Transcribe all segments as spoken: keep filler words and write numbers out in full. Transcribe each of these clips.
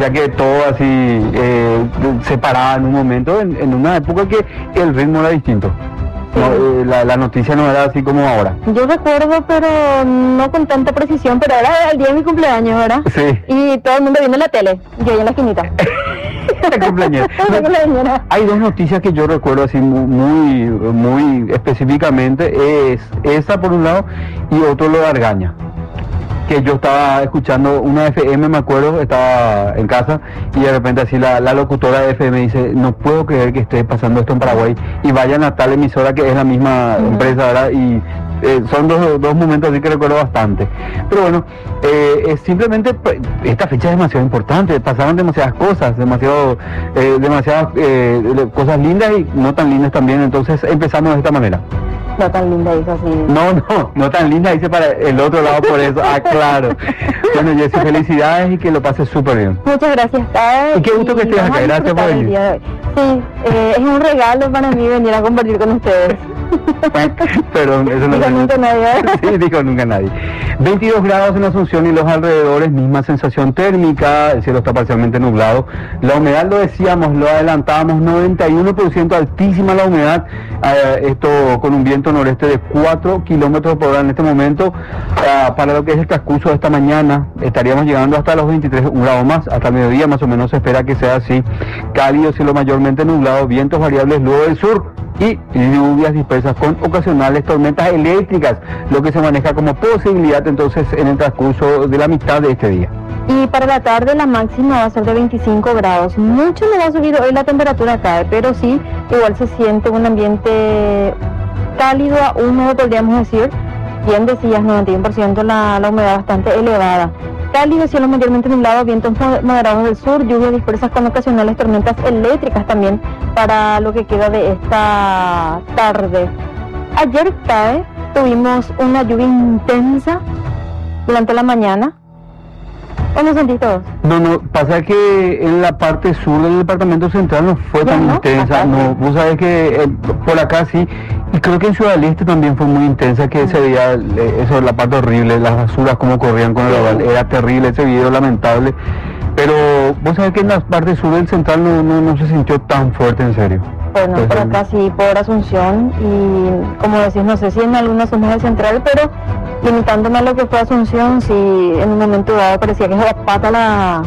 Ya que todo así eh, separado en un momento, en, en una época que el ritmo era distinto. Sí. No, eh, la, la noticia no era así como ahora. Yo recuerdo, pero no con tanta precisión, pero era el día de mi cumpleaños, ¿verdad? Sí. Y todo el mundo viendo la tele, yo ahí en la esquinita. La cumpleañera. La cumpleañera. Hay dos noticias que yo recuerdo así muy, muy específicamente, es esa por un lado y otro lo de Argaña. Que yo estaba escuchando una F M, me acuerdo, estaba en casa y de repente así la, la locutora de F M dice, no puedo creer que esté pasando esto en Paraguay y vayan a tal emisora que es la misma uh-huh. empresa, ¿verdad? Y eh, son dos, dos momentos así que recuerdo bastante. Pero bueno, eh, es simplemente esta fecha es demasiado importante, pasaron demasiadas cosas, demasiado, eh, demasiadas eh, cosas lindas y no tan lindas también, entonces empezamos de esta manera. No tan linda, dice así. No, no, no tan linda, dice para el otro lado, por eso. Ah, claro. Bueno, Jessy, felicidades y que lo pases súper bien. Muchas gracias, Tae. Y qué gusto que estés acá, gracias por venir. Sí, eh, es un regalo para mí venir a compartir con ustedes. Perdón, eso no dijo es... nunca nadie. Sí, dijo nunca nadie. veintidós grados en Asunción y los alrededores, misma sensación térmica, el cielo está parcialmente nublado. La humedad, lo decíamos, lo adelantábamos, noventa y uno por ciento, altísima la humedad, eh, esto con un viento noreste de cuatro kilómetros por hora en este momento. Uh, para lo que es el transcurso de esta mañana, estaríamos llegando hasta los veintitrés grados más, hasta el mediodía más o menos se espera que sea así. Cálido, cielo mayormente nublado, vientos variables luego del sur y lluvias dispersas con ocasionales tormentas eléctricas, lo que se maneja como posibilidad entonces en el transcurso de la mitad de este día. Y para la tarde la máxima va a ser de veinticinco grados. Mucho no va a subir hoy la temperatura acá, pero sí, igual se siente un ambiente cálido a húmedo, podríamos decir. Bien decías, noventa y uno por ciento la, la humedad bastante elevada. Cálido, cielo mayormente nublado, vientos moderados del sur, lluvias dispersas con ocasionales tormentas eléctricas también para lo que queda de esta tarde. Ayer, Tae, tuvimos una lluvia intensa durante la mañana. ¿Cómo sentís todos? No, no, pasa que en la parte sur del departamento central no fue tan no, intensa, no, sí. Vos sabés que eh, por acá sí, y creo que en Ciudad del Este también fue muy intensa, que se veía eh, eso, la parte horrible, las basuras como corrían con el hogar, era terrible ese video, lamentable, pero vos sabés que en la parte sur del central no, no, no se sintió tan fuerte, en serio. Bueno, por acá sí, por Asunción, y como decís, no sé si en algunas zonas del central, pero limitándome a lo que fue Asunción, sí, en un momento dado parecía que se la pata la,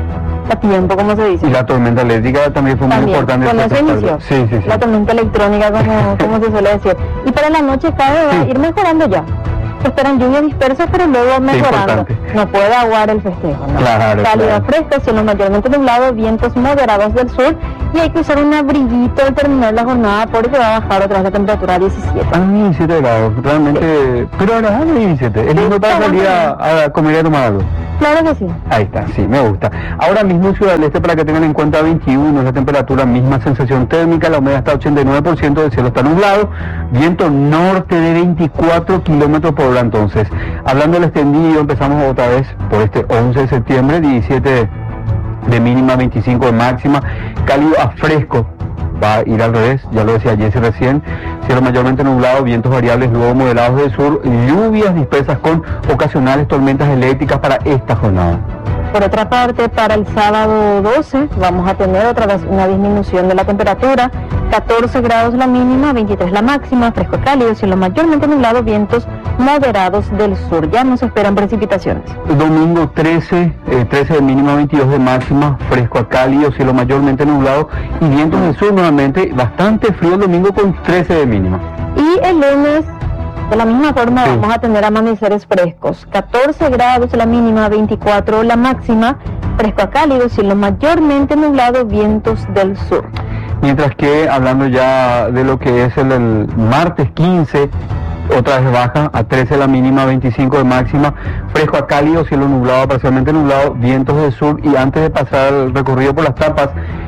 la tiempo, como se dice. Y la tormenta eléctrica también fue también, muy importante. Con eso inició, sí, sí, sí. La tormenta electrónica, como, como se suele decir. Y para la noche cada va a ir mejorando ya. Se esperan lluvias dispersas, pero luego mejorando. Sí, no puede aguar el festejo, ¿no? Claro, Cálida claro. fresca, cielo mayormente nublado, vientos moderados del sur, y hay que usar un abriguito al terminar la jornada porque va a bajar otra vez la temperatura a diecisiete. Ah, diecisiete grados, realmente, sí. Pero agradable diecisiete, es lindo para salir a, a comer y a tomar algo. Claro que sí. Ahí está, sí, me gusta. Ahora mismo en Ciudad del Este, para que tengan en cuenta, veintiuno es la temperatura, misma sensación térmica, la humedad está a ochenta y nueve por ciento, el cielo está nublado, viento norte de veinticuatro kilómetros por hora. Entonces, hablando del extendido, empezamos otra vez por este once de septiembre, diecisiete de mínima, veinticinco de máxima, cálido a fresco. Va a ir al revés, ya lo decía Jessy recién, cielo mayormente nublado, vientos variables luego moderados del sur, lluvias dispersas con ocasionales tormentas eléctricas para esta jornada. Por otra parte, para el sábado doce vamos a tener otra vez una disminución de la temperatura, catorce grados la mínima, veintitrés la máxima, fresco cálido, cielo mayormente nublado, vientos moderados del sur, ya no se esperan precipitaciones. Domingo trece, eh, trece de mínima, veintidós de máxima, fresco a cálido, cielo mayormente nublado y vientos del sur nuevamente, bastante frío el domingo con trece de mínima. Y el lunes, de la misma forma, sí. vamos a tener amaneceres frescos, catorce grados la mínima, veinticuatro la máxima, fresco a cálido, cielo mayormente nublado, vientos del sur. Mientras que, hablando ya de lo que es el, el martes quince, otra vez baja a trece la mínima, veinticinco de máxima, fresco a cálido, cielo nublado, parcialmente nublado, vientos del sur. Y antes de pasar el recorrido por las tapas,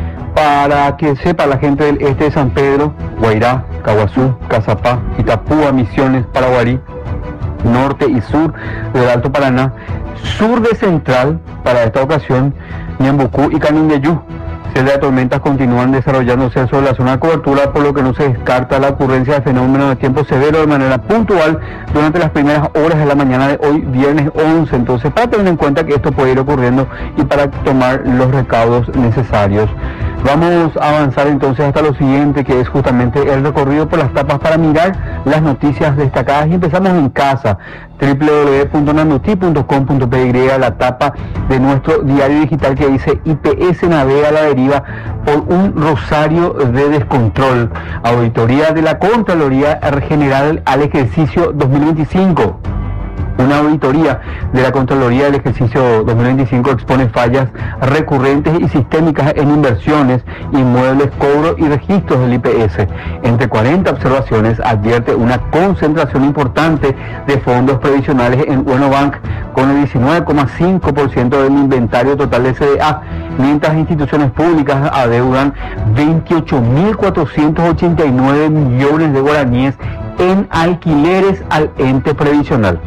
para que sepa la gente del este de San Pedro, Guairá, Caguazú, Cazapá, Itapúa, Misiones, Paraguarí, norte y sur del Alto Paraná, sur de Central, para esta ocasión, Ñambucú y Canindeyú. Celdas de tormentas continúan desarrollándose sobre la zona de cobertura, por lo que no se descarta la ocurrencia de fenómenos de tiempo severo de manera puntual durante las primeras horas de la mañana de hoy, viernes once. Entonces, para tener en cuenta que esto puede ir ocurriendo y para tomar los recaudos necesarios. Vamos a avanzar entonces hasta lo siguiente, que es justamente el recorrido por las tapas para mirar las noticias destacadas, y empezamos en casa. doble u doble u doble u punto nanoti punto com punto pe y, la tapa de nuestro diario digital que dice: I P S navega a la deriva por un rosario de descontrol. Auditoría de la Contraloría General al ejercicio dos mil veinticinco. Una auditoría de la Contraloría del ejercicio dos mil veinticinco expone fallas recurrentes y sistémicas en inversiones, inmuebles, cobro y registros del I P S. Entre cuarenta observaciones advierte una concentración importante de fondos previsionales en Uenobank, con el diecinueve coma cinco por ciento del inventario total de C D A, mientras instituciones públicas adeudan veintiocho mil cuatrocientos ochenta y nueve millones de guaraníes en alquileres al ente previsional.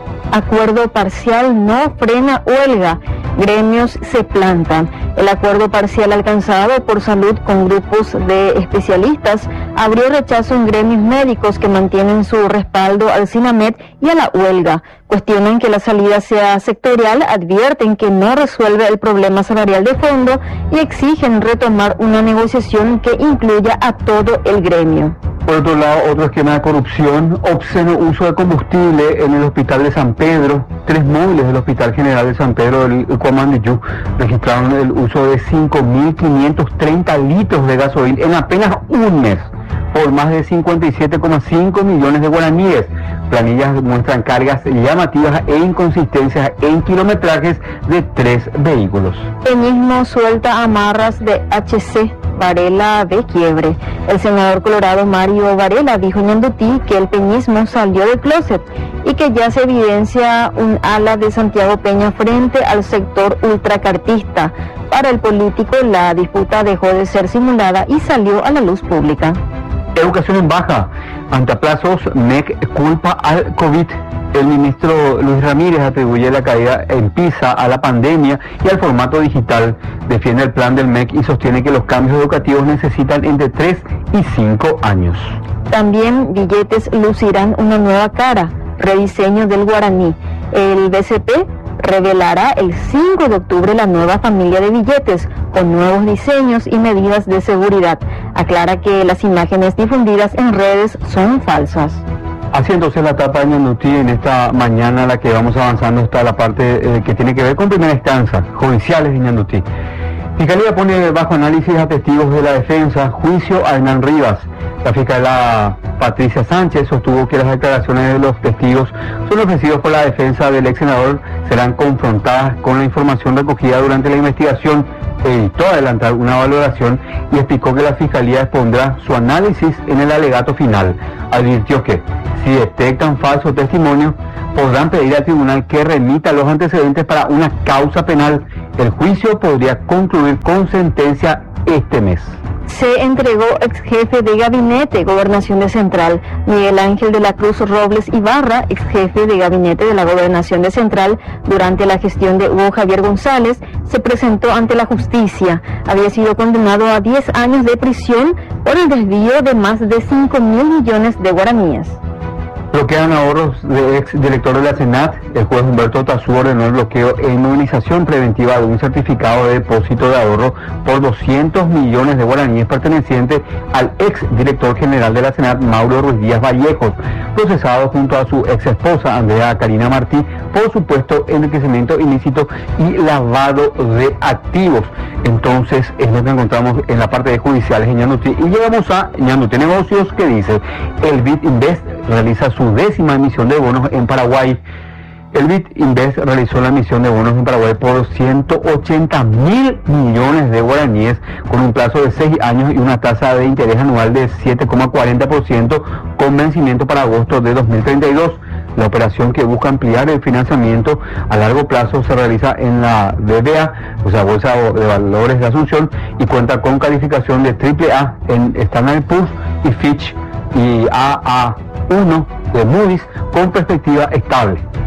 Acuerdo parcial no frena huelga. Gremios se plantan. El acuerdo parcial alcanzado por Salud con grupos de especialistas abrió rechazo en gremios médicos que mantienen su respaldo al SINAMED y a la huelga. Cuestionan que la salida sea sectorial, advierten que no resuelve el problema salarial de fondo y exigen retomar una negociación que incluya a todo el gremio. Por otro lado, otro esquema de corrupción: obsceno uso de combustible en el Hospital de San Pedro. Tres móviles del Hospital General de San Pedro del Cuamandiyú registraron el uso de cinco mil quinientos treinta litros de gasoil en apenas un mes, por más de cincuenta y siete coma cinco millones de guaraníes. Planillas muestran cargas llamativas e inconsistencias en kilometrajes de tres vehículos. Peñismo suelta amarras de H C. Varela de quiebre. El senador colorado Mario Varela dijo en Ñandutí que el peñismo salió del closet y que ya se evidencia un ala de Santiago Peña frente al sector ultracartista. Para el político, la disputa dejó de ser simulada y salió a la luz pública. Educación en baja. Ante aplazos, M E C culpa al COVID. El ministro Luis Ramírez atribuye la caída en PISA a la pandemia y al formato digital. Defiende el plan del M E C y sostiene que los cambios educativos necesitan entre tres y cinco años. También billetes lucirán una nueva cara, rediseño del guaraní. El B C P revelará el cinco de octubre la nueva familia de billetes con nuevos diseños y medidas de seguridad. Aclara que las imágenes difundidas en redes son falsas. Así entonces la etapa de Ñandutí en esta mañana, la que vamos avanzando, está la parte eh, que tiene que ver con primera instancia, judiciales de Ñandutí. Fiscalía pone bajo análisis a testigos de la defensa, juicio a Hernán Rivas. La fiscala Patricia Sánchez sostuvo que las declaraciones de los testigos son ofrecidos por la defensa del ex senador, serán confrontadas con la información recogida durante la investigación. Evitó adelantar una valoración y explicó que la fiscalía expondrá su análisis en el alegato final. Advirtió que si detectan falso testimonio, podrán pedir al tribunal que remita los antecedentes para una causa penal. El juicio podría concluir con sentencia este mes. Se entregó ex jefe de gabinete, Gobernación de Central, Miguel Ángel de la Cruz Robles Ibarra, ex jefe de gabinete de la Gobernación de Central, durante la gestión de Hugo Javier González, se presentó ante la justicia. Había sido condenado a diez años de prisión por el desvío de más de cinco mil millones de guaraníes. Bloquean ahorros de ex director de la Senat. El juez Humberto Tazú ordenó el bloqueo e inmovilización preventiva de un certificado de depósito de ahorro por doscientos millones de guaraníes perteneciente al ex director general de la Senat, Mauro Ruiz Díaz Vallejos, procesado junto a su ex esposa, Andrea Karina Martí, por supuesto enriquecimiento ilícito y lavado de activos. Entonces es lo que encontramos en la parte de judiciales en Ñandutí. Y llegamos a Ñandutí Negocios, que dice: el Bit Invest realiza su décima emisión de bonos en Paraguay. El Bit Invest realizó la emisión de bonos en Paraguay por ciento ochenta mil millones de guaraníes con un plazo de seis años y una tasa de interés anual de siete coma cuarenta por ciento con vencimiento para agosto de dos mil treinta y dos. La operación, que busca ampliar el financiamiento a largo plazo, se realiza en la B B A, o sea, Bolsa de Valores de Asunción, y cuenta con calificación de triple A en Standard and Poor's y Fitch, y A A uno de Moody's, con perspectiva estable.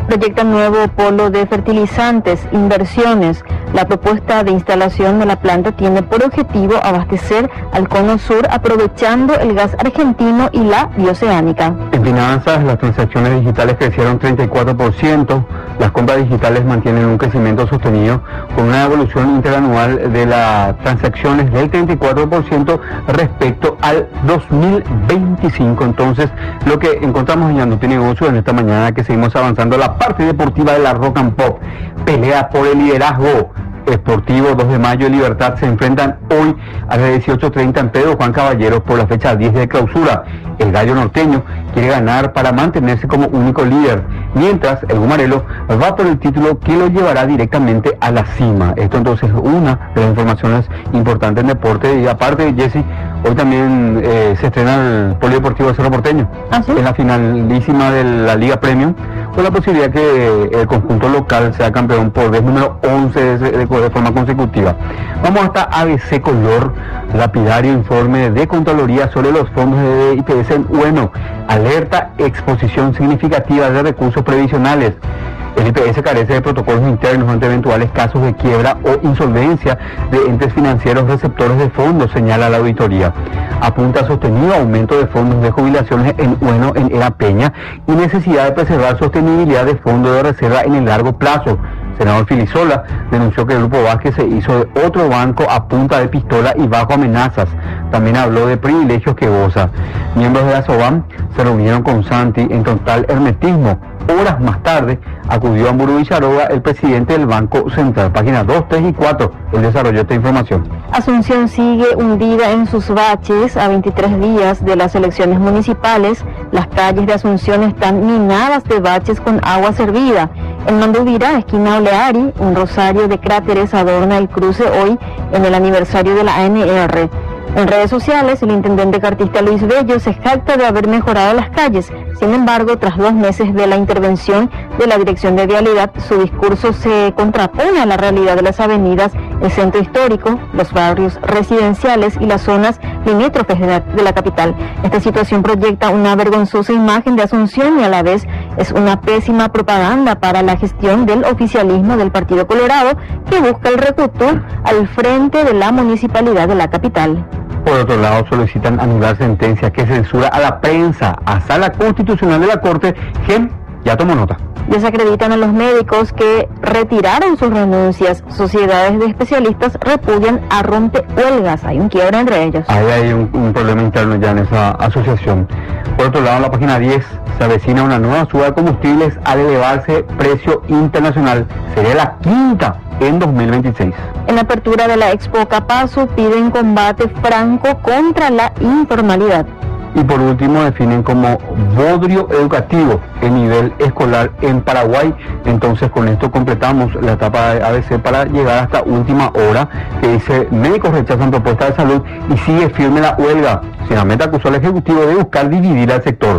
proyecta nuevo polo de fertilizantes, inversiones. La propuesta de instalación de la planta tiene por objetivo abastecer al cono sur aprovechando el gas argentino y la bioceánica. En finanzas, las transacciones digitales crecieron treinta y cuatro por ciento. Las compras digitales mantienen un crecimiento sostenido con una evolución interanual de las transacciones del treinta y cuatro por ciento respecto al dos mil veinticinco. Entonces, lo que encontramos en Yanduti Negocios en esta mañana, que seguimos avanzando la parte deportiva de la Rock and Pop. Pelea por el liderazgo. Esportivo dos de mayo y Libertad se enfrentan hoy a las dieciocho treinta en Pedro Juan Caballeros por la fecha diez de clausura. El gallo norteño quiere ganar para mantenerse como único líder, mientras el Gumarelo va por el título que lo llevará directamente a la cima. Esto entonces es una de las informaciones importantes en deporte. Y aparte, Jessy, hoy también eh, se estrena el Polideportivo de Cerro Porteño. ¿Ah, sí? En la finalísima de la Liga Premium, con la posibilidad que el conjunto local sea campeón por vez número once de, de, de forma consecutiva. Vamos hasta A B C Color, lapidario informe de Contraloría sobre los fondos de I P S en Bueno, alerta exposición significativa de recursos previsionales. El I P S carece de protocolos internos ante eventuales casos de quiebra o insolvencia de entes financieros receptores de fondos, señala la auditoría. Apunta sostenido aumento de fondos de jubilaciones en Bueno en Era Peña y necesidad de preservar sostenibilidad de fondos de reserva en el largo plazo. Senador Filisola denunció que el Grupo Vázquez se hizo de otro banco a punta de pistola y bajo amenazas. También habló de privilegios que goza. Miembros de la SOBAM se reunieron con Santi en total hermetismo. Horas más tarde acudió a Muru Villaroga el presidente del Banco Central. Páginas dos, tres y cuatro, él desarrolló esta información. Asunción sigue hundida en sus baches a veintitrés días de las elecciones municipales. Las calles de Asunción están minadas de baches con agua servida. En Mandubira, esquina Oleari, un rosario de cráteres adorna el cruce hoy en el aniversario de la A N R. En redes sociales, el intendente cartista Luis Bello se jacta de haber mejorado las calles. Sin embargo, tras dos meses de la intervención de la Dirección de Vialidad, su discurso se contrapone a la realidad de las avenidas, el centro histórico, los barrios residenciales y las zonas limítrofes de la, de la capital. Esta situación proyecta una vergonzosa imagen de Asunción y a la vez es una pésima propaganda para la gestión del oficialismo del Partido Colorado, que busca el recruto al frente de la municipalidad de la capital. Por otro lado, solicitan anular sentencia que censura a la prensa. A Sala Constitucional de la Corte, Gem ya tomó nota. Desacreditan a los médicos que retiraron sus renuncias. Sociedades de especialistas repudian a rompehuelgas. Hay un quiebre entre ellos. Ahí hay un, un problema interno ya en esa asociación. Por otro lado, en la página diez se avecina una nueva suba de combustibles al elevarse precio internacional. Sería la quinta en dos mil veintiséis. En la apertura de la Expo Capazo piden combate franco contra la informalidad. Y por último definen como bodrio educativo el nivel escolar en Paraguay. Entonces con esto completamos la etapa de A B C para llegar hasta última hora, que dice: médicos rechazan propuesta de salud y sigue firme la huelga. Finalmente acusó al Ejecutivo de buscar dividir al sector.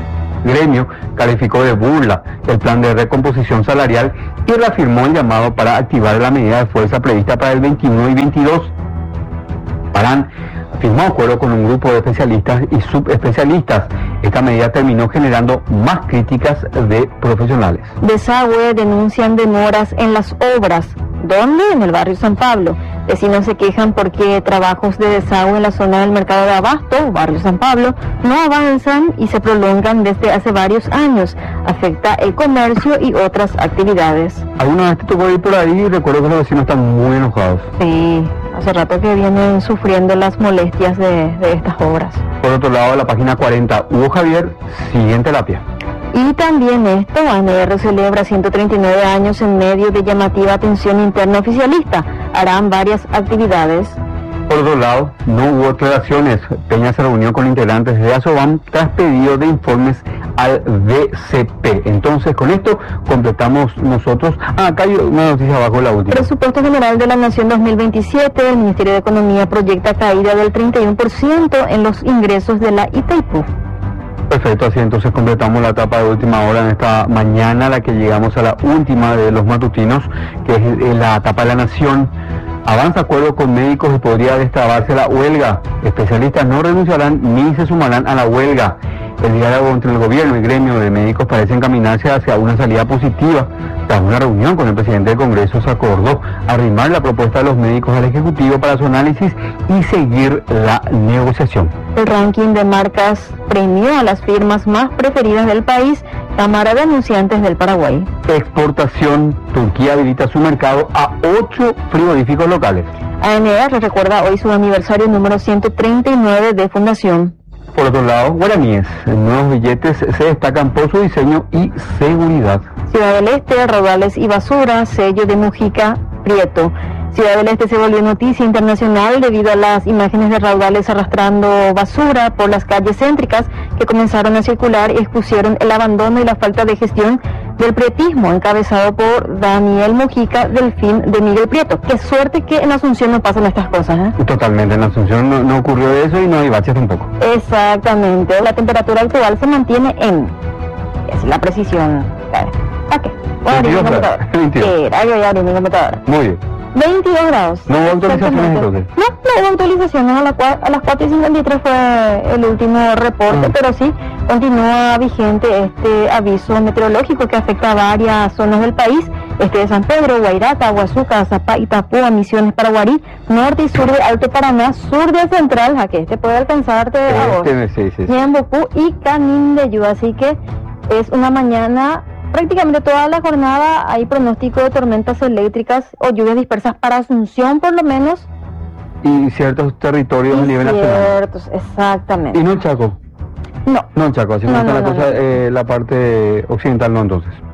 Gremio calificó de burla el plan de recomposición salarial y reafirmó el llamado para activar la medida de fuerza prevista para el veintiuno y veintidós. Parán firmó acuerdo con un grupo de especialistas y subespecialistas. Esta medida terminó generando más críticas de profesionales. Desagüe denuncian demoras en las obras. ¿Dónde? En el barrio San Pablo. Vecinos se quejan porque trabajos de desagüe en la zona del mercado de Abasto, barrio San Pablo, no avanzan y se prolongan desde hace varios años. Afecta el comercio y otras actividades. ¿Alguna vez te tocó ir por ahí? Y recuerdo que los vecinos están muy enojados. Sí, hace rato que vienen sufriendo las molestias de, de estas obras. Por otro lado, la página cuarenta, Hugo Javier sigue en terapia. Y también esto, A N R celebra ciento treinta y nueve años en medio de llamativa atención interna oficialista. Harán varias actividades. Por otro lado, no hubo aclaraciones. Peña se reunió con integrantes de ASOBAM tras pedido de informes al B C P. Entonces, con esto completamos nosotros. Ah, acá hay una noticia abajo, la última. Presupuesto General de la Nación dos mil veintisiete. El Ministerio de Economía proyecta caída del treinta y uno por ciento en los ingresos de la Itaipú. Perfecto, así entonces completamos la etapa de última hora en esta mañana, la que llegamos a la última de los matutinos, que es la etapa de la Nación. Avanza acuerdo con médicos y podría destrabarse la huelga. Especialistas no renunciarán ni se sumarán a la huelga. El diálogo entre el gobierno y el gremio de médicos parece encaminarse hacia una salida positiva. Tras una reunión con el presidente del Congreso se acordó arrimar la propuesta de los médicos al Ejecutivo para su análisis y seguir la negociación. El ranking de marcas premió a las firmas más preferidas del país, Cámara de Anunciantes del Paraguay. Exportación, Turquía habilita su mercado a ocho frigoríficos locales. A N R recuerda hoy su aniversario número ciento treinta y nueve de fundación. Por otro lado, guaraníes, nuevos billetes se destacan por su diseño y seguridad. Ciudad del Este, raudales y basura, sello de Mujica Prieto. Ciudad del Este se volvió noticia internacional debido a las imágenes de raudales arrastrando basura por las calles céntricas que comenzaron a circular y expusieron el abandono y la falta de gestión del prietismo encabezado por Daniel Mujica, Delfín de Miguel Prieto. Qué suerte que en Asunción no pasan estas cosas, ¿eh? Totalmente, en Asunción no, no ocurrió eso y no hay baches tampoco. Exactamente, la temperatura actual se mantiene en, es la precisión, ¿a qué? Voy a abrir mi computadora. Era, yo voy a abrir mi computadora. Muy bien. veintidós grados. ¿No hubo actualizaciones entonces? No, no hubo actualizaciones. A, la, a las cuatro y cincuenta y tres fue el último reporte, mm. pero sí continúa vigente este aviso meteorológico que afecta a varias zonas del país. Este de San Pedro, Guairata, Huazuca, Zapá, Itapúa, Misiones, Paraguarí, norte y sur de Alto Paraná, sur de Central, a que este puede alcanzarte a vos. Este, sí, sí, sí. Ñembocú y Canindeyú. Así que es una mañana. Prácticamente toda la jornada hay pronóstico de tormentas eléctricas o lluvias dispersas para Asunción por lo menos. Y ciertos territorios y a nivel nacional. Ciertos, exactamente. ¿Y no Chaco? No. No Chaco, así no, no está no, la no, cosa, no. Eh, la parte occidental no entonces.